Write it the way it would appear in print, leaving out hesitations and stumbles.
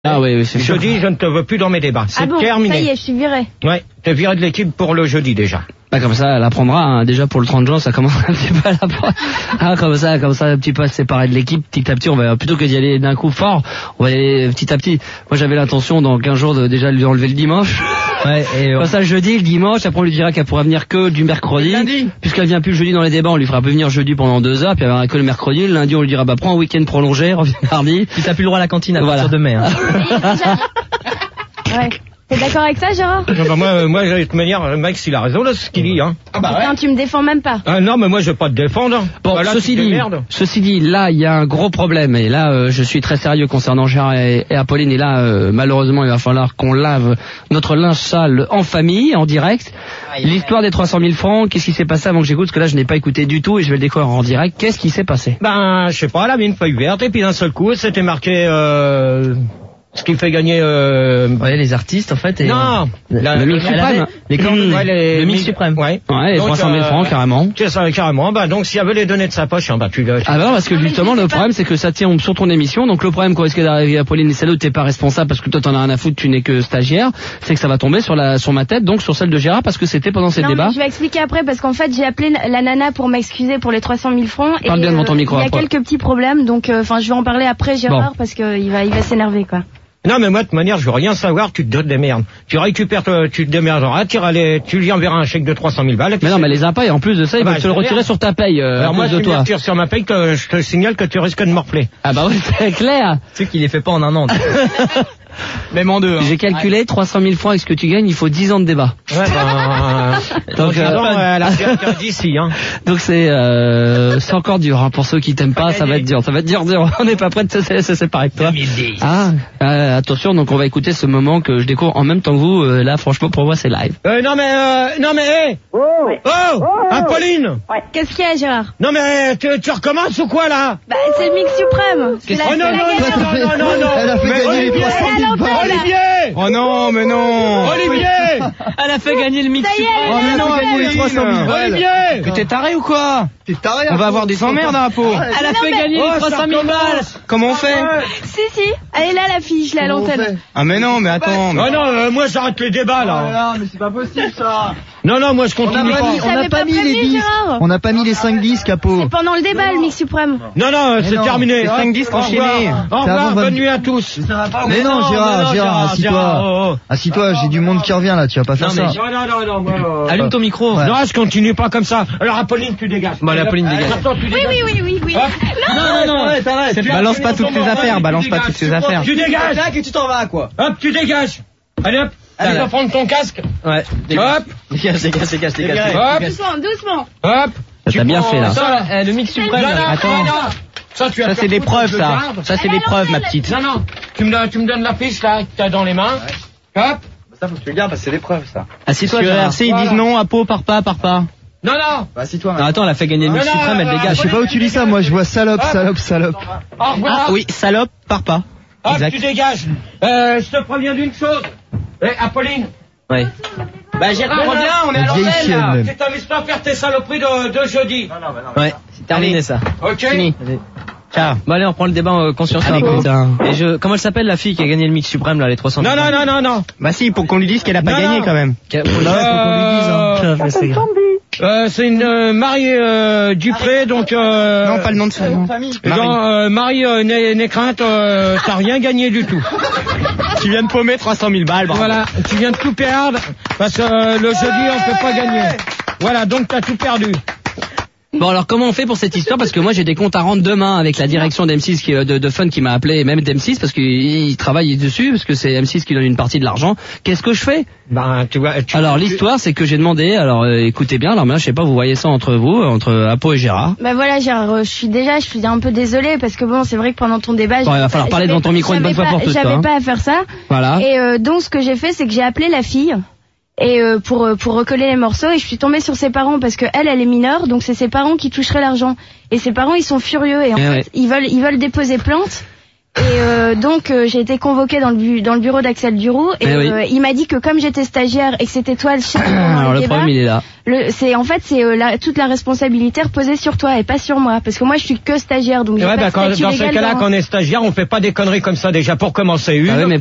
Ah oui, c'est sûr. Jeudi, je ne te veux plus dans mes débats. C'est terminé. Ça y est, je suis viré. Ouais, t'es viré de l'équipe pour le jeudi déjà. Bah comme ça, elle apprendra, hein. Déjà pour le 30 juin, ça commence un petit peu à l'apprendre. Ah, comme ça, un petit peu à se séparer de l'équipe, petit à petit, on va, plutôt que d'y aller d'un coup fort, on va y aller petit à petit. Moi, j'avais l'intention, dans 15 jours, de déjà lui enlever le dimanche. Ouais, et comme ça, jeudi, le dimanche, après on lui dira qu'elle pourra venir que du mercredi. Puisqu'elle vient plus le jeudi dans les débats, on lui fera venir jeudi pendant 2 heures, puis elle viendra que le mercredi. Le lundi, on lui dira, bah, prends un week-end prolongé, reviens mardi. Puis t'as plus le droit à la cantine à partir de mai, hein. Ouais. T'es d'accord avec ça, Gérard? Moi, de toute manière, Max, il a raison, là, ce qu'il dit, hein. Ah bah ouais. Non, tu me défends même pas. Ah non, mais moi, je vais pas te défendre. Bon, voilà, ceci dit, là, il y a un gros problème, et là, je suis très sérieux concernant Gérard et Apolline, et là, malheureusement, il va falloir qu'on lave notre linge sale en famille, en direct. L'histoire des 300 000 francs, qu'est-ce qui s'est passé avant que j'écoute, parce que là, je n'ai pas écouté du tout, et je vais le découvrir en direct. Qu'est-ce qui s'est passé? Ben, je sais pas, elle avait une feuille verte, et puis d'un seul coup, c'était marqué, ce qui fait gagner ouais, les artistes en fait et non le mix suprême, le mix suprême, ouais, les 300 000 francs carrément. C'est ça, carrément. Bah donc s'il y avait les données de sa poche, bah tu ah bah parce que justement le problème c'est que ça tient sur ton émission, donc le problème quand est-ce qu'elle arrive à Pauline et Salou, t'es pas responsable parce que toi t'en as rien à foutre, tu n'es que stagiaire, c'est que ça va tomber sur ma tête, donc sur celle de Gérard parce que c'était pendant ces débats. Je vais expliquer après parce qu'en fait j'ai appelé la nana pour m'excuser pour les 300 000 francs. Parle bien devant ton micro. Il y a quelques petits problèmes, donc je vais en parler après Gérard parce que il va s'énerver quoi. Non mais moi de toute manière je veux rien savoir, tu te démerdes. Tu récupères, tu te démerderas, tu lui enverras un chèque de 300 000 balles. Mais non mais les impayes en plus de ça, ils vont te le retirer sur ta paye. Alors moi si tu me retires sur ma paye, je te signale que tu risques de morfler. Ah bah oui c'est clair. Tu sais qu'il les fait pas en un an. Même en 2. Hein. J'ai calculé 300 000 francs avec ce que tu gagnes, il faut 10 ans de débat. Ouais, donc elle a fait d'ici, hein. Donc c'est encore dur, hein. Pour ceux qui t'aiment pas, ça va être dur. Ça va être dur. On n'est pas prêt de se séparer de toi. 2010. Attention, donc on va écouter ce moment que je découvre en même temps que vous. Là, franchement, pour moi, c'est live. Non mais, Apolline. Ouais. Qu'est-ce qu'il y a, Gérard? Non mais, tu recommences ou quoi là? Bah, c'est le mix suprême. Non. Elle a fait gagner les 300 000 balles. Olivier! Oh non, mais non! Olivier! Elle a fait gagner le mix suprême. Oh mais non, elle a gagné les 300 000 balles. Olivier! Mais t'es taré ou quoi? T'es taré. On va avoir des emmerdes à la peau. Elle a fait gagner les 300 000 balles. Comment on fait? Si. Elle est là, la fille, je l'ai à l'antenne. Ah mais non, mais attends. Oh non, moi j'arrête les débats là. Non, mais c'est pas possible ça. Non, moi je continue pas. On n'a pas mis les disques. On n'a pas mis les 5 disques à peau. C'est pendant le débat, le mix suprême. Non, c'est terminé. Les 5 disques enchaînés. Au revoir, bonne nuit à tous. Mais non, Gérard, assis-toi. Assis-toi, j'ai du monde qui revient là, tu vas pas faire ça. Non. Allume ton micro. Non, je continue pas comme ça. Alors Apolline, tu dégages. Bon, Apolline dégage. Oui. Non, t'arrêtes. Balance pas toutes tes affaires, Tu dégages. Et tu t'en vas quoi. Hop, tu dégages. Allez hop. Tu vas prendre ton casque. Ouais. Hop. Dégage. Hop. Doucement. Hop. T'as bien fait là. Ça, le mix suprême. Attends. Ça c'est des preuves ça. Ça c'est des preuves ma petite. Non. Tu me donnes la fiche là que t'as dans les mains. Hop. Ça faut que tu le gardes parce que c'est des preuves ça. Assis-toi, RC, ils disent non, à peau, par pas. Non. Bah assis-toi. Attends, elle a fait gagner le mix suprême, elle dégage. Je sais pas où tu lis ça, moi je vois salope. Au revoir. Ah oui, salope, par pas. Hop, Exact. tu dégages. Je te préviens d'une chose. Apolline. Ouais. Bah Gérard, reviens, on est à vieille l'antenne chienne, là. même. Tu t'amuses pas à faire tes saloperies de jeudi. Ouais, c'est terminé ça. Ok. Fini. Ciao. Bon allez, on prend le débat en conscience. Allez, Et comment elle s'appelle la fille qui a gagné le mix suprême là, les 300 000? Non. Bah si, pour qu'on lui dise qu'elle a pas gagné quand même. C'est une Marie Dupré, donc Non, pas le nom de famille. Marie Nécrainte, t'as rien gagné du tout. Tu viens de paumer 300 000 balles, bravo. Voilà, tu viens de tout perdre parce que le jeudi on peut pas gagner. Voilà, donc t'as tout perdu. Bon alors comment on fait pour cette histoire, parce que moi j'ai des comptes à rendre demain avec la direction d'M6 de Fun qui m'a appelé, et même d'M6 parce qu'il travaille dessus, parce que c'est M6 qui donne une partie de l'argent. Qu'est-ce que je fais? Ben tu vois. Alors l'histoire c'est que j'ai demandé, alors écoutez bien, alors maintenant je sais pas, vous voyez ça entre vous, entre Apo et Gérard. Bah voilà Gérard, je suis un peu désolée parce que bon c'est vrai que pendant ton débat... Bon, il va falloir parler devant ton micro une bonne fois pour toutes. J'avais pas à faire ça. Voilà. Et donc ce que j'ai fait c'est que j'ai appelé la fille. Et pour recoller les morceaux, et je suis tombée sur ses parents parce que elle est mineure, donc c'est ses parents qui toucheraient l'argent. Et ses parents ils sont furieux et en fait ils veulent déposer plainte. Et donc j'ai été convoquée dans le bureau d'Axel Duroux et il m'a dit que comme j'étais stagiaire et que c'était toi le chef alors le problème il est là. Toute la responsabilité reposée sur toi et pas sur moi parce que moi je suis que stagiaire donc j'ai pas de statut dans légal ce cas-là quand on est stagiaire on fait pas des conneries comme ça déjà pour commencer une.